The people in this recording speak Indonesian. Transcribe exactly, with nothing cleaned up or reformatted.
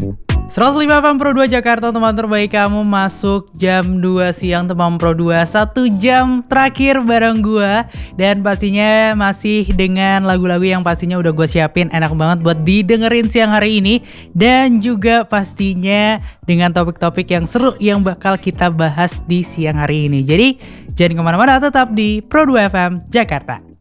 seratus lima F M Pro dua Jakarta, teman terbaik kamu masuk jam dua siang teman Pro dua. Satu jam terakhir bareng gua. Dan pastinya masih dengan lagu-lagu yang pastinya udah gue siapin enak banget buat didengerin siang hari ini. Dan juga pastinya dengan topik-topik yang seru yang bakal kita bahas di siang hari ini. Jadi jangan kemana-mana, tetap di Pro dua F M Jakarta.